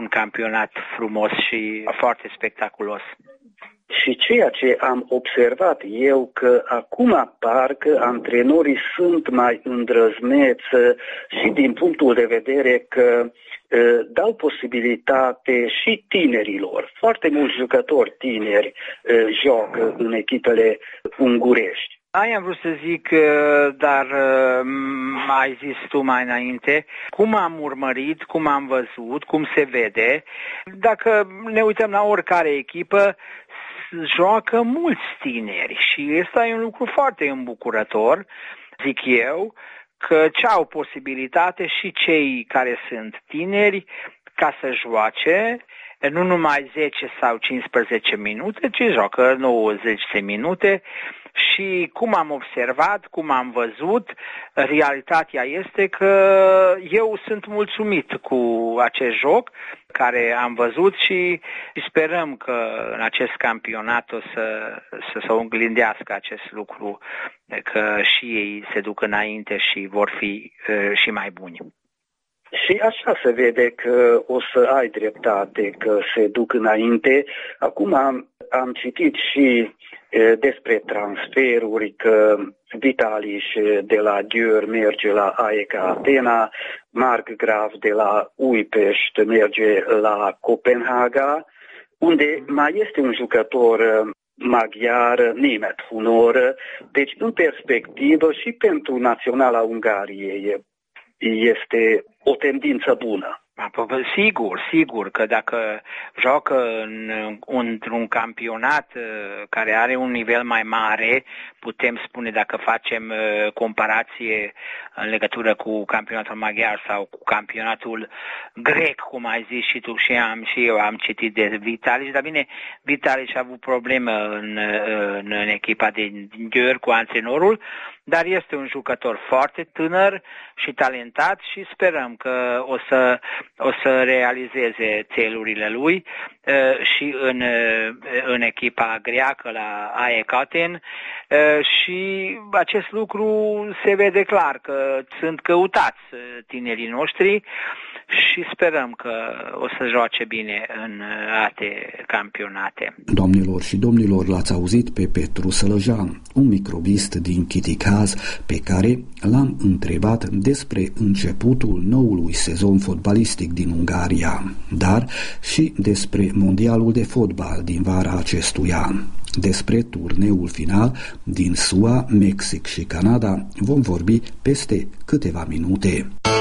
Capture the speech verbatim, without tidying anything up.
campionat frumos și foarte spectaculos. Și ceea ce am observat eu, că acum parcă antrenorii sunt mai îndrăzneți și din punctul de vedere că uh, dau posibilitate și tinerilor. Foarte mulți jucători tineri uh, joacă în echipele ungurești. Aia am vrut să zic, dar ai zis tu mai înainte, cum am urmărit, cum am văzut, cum se vede. Dacă ne uităm la oricare echipă, joacă mulți tineri și ăsta e un lucru foarte îmbucurător, zic eu, că ce au posibilitate și cei care sunt tineri ca să joace, nu numai zece sau cincisprezece minute, ci joacă nouăzeci de minute. Și cum am observat, cum am văzut, realitatea este că eu sunt mulțumit cu acest joc care am văzut și sperăm că în acest campionat o să, să se oglindească acest lucru, că și ei se duc înainte și vor fi uh, și mai buni. Și așa se vede că o să ai dreptate, că se duc înainte. Acum am, am citit și e, despre transferuri, că Vitaliș de la Győr merge la A E K Atena, Markgraf de la Újpest merge la Copenhaga, unde mai este un jucător maghiar, Németh Hunor. Deci, în perspectivă și pentru Naționala Ungariei este o tendință bună. Sigur, sigur că dacă joacă în, într-un campionat care are un nivel mai mare, putem spune, dacă facem comparație în legătură cu campionatul maghiar sau cu campionatul grec, cum ai zis și tu și, am, și eu am citit de Vitaliș, dar bine, Vitaliș a avut probleme în, în, în echipa din Győr cu antrenorul, dar este un jucător foarte tânăr și talentat și sperăm că o să, o să realizeze țelurile lui uh, și în, uh, în echipa greacă la A E K Aten uh, și acest lucru se vede clar că sunt căutați tinerii noștri și sperăm că o să joace bine în alte campionate. Doamnelor și domnilor, l-ați auzit pe Petru Sălăjan, un microbist din Chiticaz, pe care l-am întrebat despre începutul noului sezon fotbalistic din Ungaria, dar și despre mondialul de fotbal din vara acestui an. Despre turneul final din S U A, Mexic și Canada vom vorbi peste câteva minute.